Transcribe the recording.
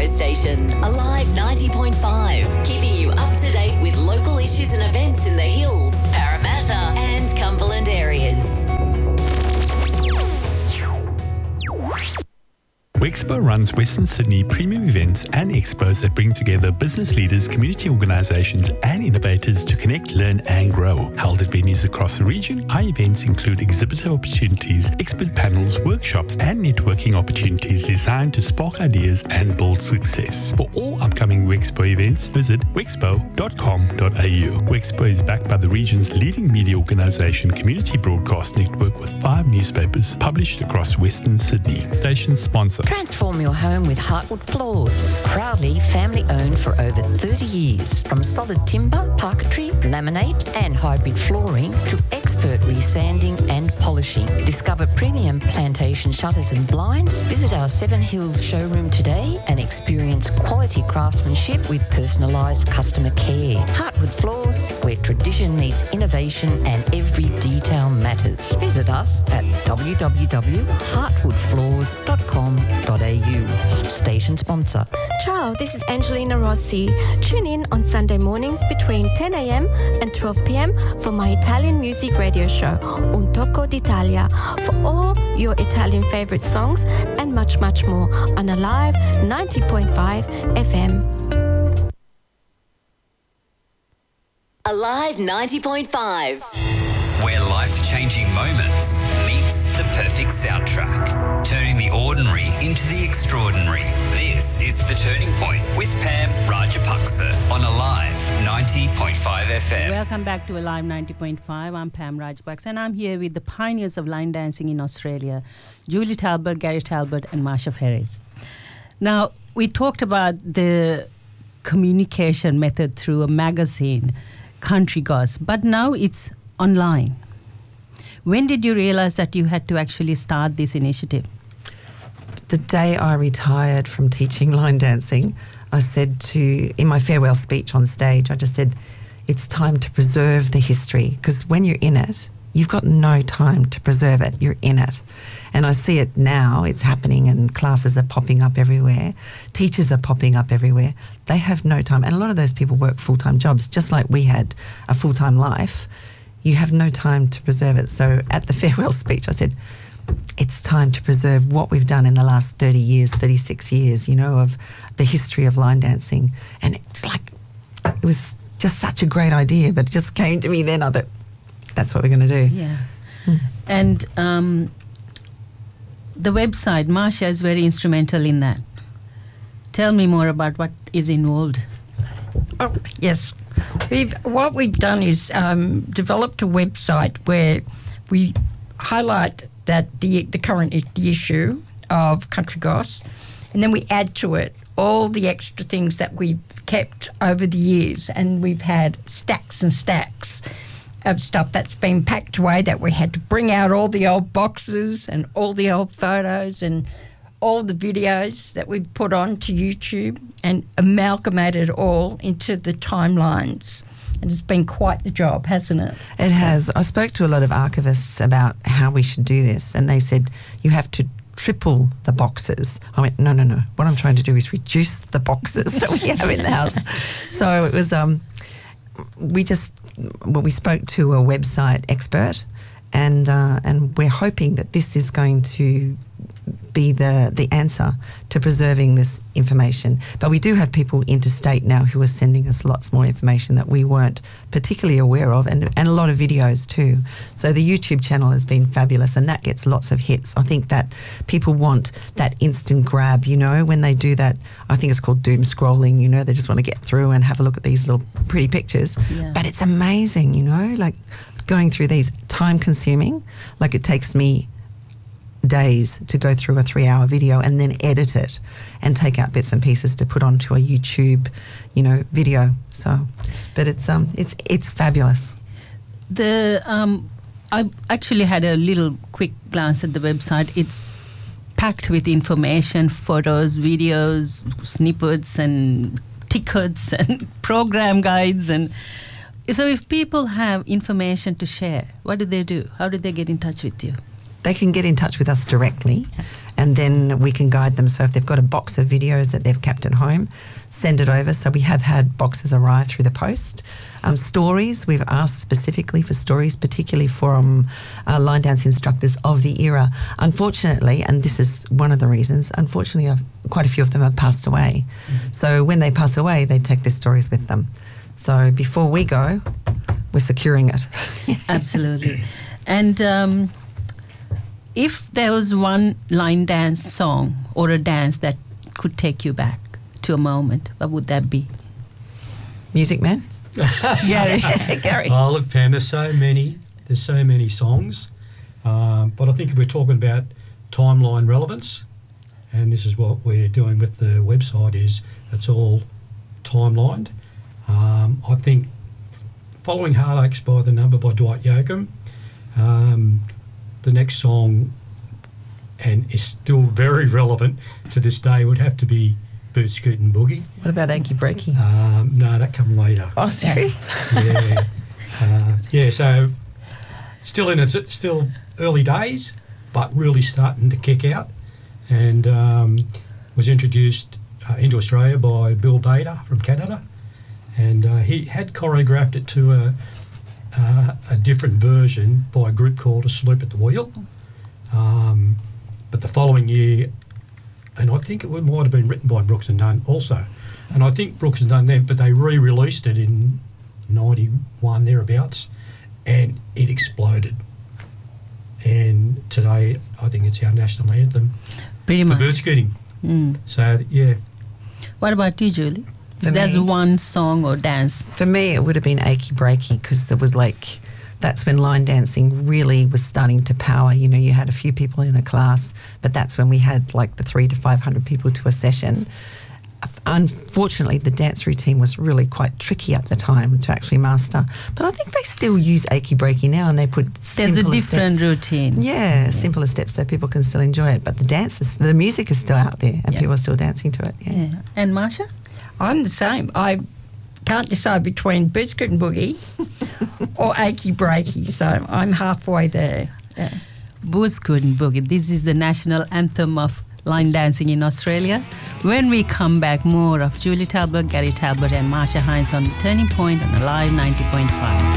station, Alive 90.5, keeping you up to date with local issues and events in the Hills, Parramatta and Cumberland areas. Wexpo runs Western Sydney premium events and expos that bring together business leaders, community organisations and innovators to connect, learn and grow. Held at venues across the region, our events include exhibitor opportunities, expert panels, workshops and networking opportunities designed to spark ideas and build success. For all upcoming Wexpo events, visit wexpo.com.au. Wexpo is backed by the region's leading media organisation, Community Broadcast Network, with 5 newspapers published across Western Sydney. Station sponsor. Transform your home with Heartwood Floors. Proudly family owned for over 30 years. From solid timber, parquetry, laminate and hybrid flooring to expert resanding and polishing. Discover premium plantation shutters and blinds. Visit our Seven Hills showroom today and experience quality craftsmanship with personalised customer care. Heartwood Floors, where tradition meets innovation and every detail matters. Visit us at www.heartwoodfloors.com.au. Station sponsor. Ciao, this is Angelina Rossi. Tune in on Sunday mornings between 10 a.m. and 12 p.m. for my Italian music radio show, Un Tocco d'Italia, for all your Italian favourite songs and much, much more on Alive 90.5 FM. Alive 90.5. Where life-changing moments meets the perfect soundtrack. Turning the ordinary into the extraordinary. This is The Turning Point with Pam Rajapaksa on Alive 90.5 FM. Welcome back to Alive 90.5. I'm Pam Rajapaksa and I'm here with the pioneers of line dancing in Australia, Julie Talbot, Gary Talbot and Marsha Ferris. Now, we talked about the communication method through a magazine, Country Goss, but now it's online. When did you realize that you had to actually start this initiative? The day I retired from teaching line dancing, I said in my farewell speech on stage, I just said, it's time to preserve the history, because when you're in it, you've got no time to preserve it. You're in it. And I see it now. It's happening and classes are popping up everywhere. Teachers are popping up everywhere. They have no time. And a lot of those people work full-time jobs, just like we had a full-time life. You have no time to preserve it. So at the farewell speech, I said, it's time to preserve what we've done in the last 30 years, 36 years, of the history of line dancing. And it's like, it was just such a great idea, but it just came to me then. I thought, that's what we're going to do. Yeah. And the website, Marsha, is very instrumental in that. Tell me more about what is involved. Oh, yes. What we've done is developed a website where we highlight that the current issue of Country Goss, and then we add to it all the extra things that we've kept over the years, and we've had stacks and stacks of stuff that's been packed away that we had to bring out all the old boxes and all the old photos and all the videos that we've put onto YouTube and amalgamated all into the timelines. And it's been quite the job, hasn't it? It has. I spoke to a lot of archivists about how we should do this, and they said you have to triple the boxes. I went, no. What I'm trying to do is reduce the boxes that we have in the house. So it was, we spoke to a website expert, and we're hoping that this is going to be the answer to preserving this information. But we do have people interstate now who are sending us lots more information that we weren't particularly aware of, and a lot of videos too. So the YouTube channel has been fabulous, and that gets lots of hits. I think that people want that instant grab, when they do that. I think it's called doom scrolling, they just want to get through and have a look at these little pretty pictures. Yeah. But it's amazing, like going through these, time consuming. Like it takes me days to go through a 3-hour video and then edit it and take out bits and pieces to put onto a YouTube, video. So, but it's fabulous. I actually had a little quick glance at the website. It's packed with information, photos, videos, snippets and tickets and program guides. And so if people have information to share, what do they do? How do they get in touch with you? They can get in touch with us directly, and then we can guide them. So if they've got a box of videos that they've kept at home, send it over. So we have had boxes arrive through the post. Stories, we've asked specifically for stories, particularly from line dance instructors of the era. Unfortunately, and this is one of the reasons, unfortunately quite a few of them have passed away. So when they pass away, they take their stories with them. So before we go, we're securing it. Absolutely. And if there was one line dance song or a dance that could take you back to a moment, what would that be? Music Man? Gary. Oh, look, Pam, there's so many songs. But I think if we're talking about timeline relevance, and this is what we're doing with the website, is it's all timelined. I think following Heartaches by The Number by Dwight Yoakam, the next song, and is still very relevant to this day, would have to be Boot Scootin' Boogie. What about Achy Breaky? No, that come later. Oh, serious? Yeah. So still early days, but really starting to kick out, and was introduced into Australia by Bill Bader from Canada, and he had choreographed it to a different version by a group called A Sloop at the Wheel. But the following year, and I think it might have been written by Brooks and Dunn also, and I think Brooks and Dunn then, but they re-released it in 91 thereabouts, and it exploded. And today, I think it's our national anthem. Pretty for much. bird scooting. So, yeah. What about you, Julie? For There's me- one song or dance. For me, it would have been Achy Breaky, because it was like, that's when line dancing really was starting to power. You know, you had a few people in a class, but that's when we had like the 300 to 500 people to a session. Unfortunately, the dance routine was really quite tricky at the time to actually master. But I think they still use Achy Breaky now, and they put There's a simpler different steps. routine. Yeah, simpler steps so people can still enjoy it. But the music is still out there, and Yeah. people are still dancing to it. Yeah. Yeah. And Marsha? I'm the same. I can't decide between Boot Scootin' Boogie or Achy Breaky, so I'm halfway there. Yeah. Boot Scootin' Boogie. This is the national anthem of line dancing in Australia. When we come back, more of Julie Talbot, Gary Talbot and Marsha Hines on The Turning Point on Alive 90.5.